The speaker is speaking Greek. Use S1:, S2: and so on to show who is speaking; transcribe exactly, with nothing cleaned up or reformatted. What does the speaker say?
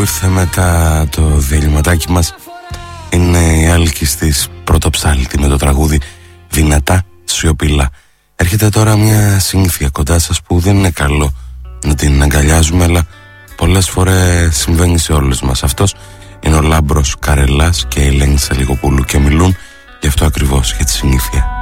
S1: ήρθε μετά το διαλυματάκι μας είναι η Άλκης της Πρωτοψάλτη με το τραγούδι Δυνατά Σιωπηλά. Έρχεται τώρα μια συνήθεια κοντά σας που δεν είναι καλό να την αγκαλιάζουμε, αλλά πολλές φορές συμβαίνει σε όλους μας. Αυτός είναι ο Λάμπρος Καρελάς και η Ελένη Σαλιγοπούλου και μιλούν γι' αυτό ακριβώς, για τη συνήθεια.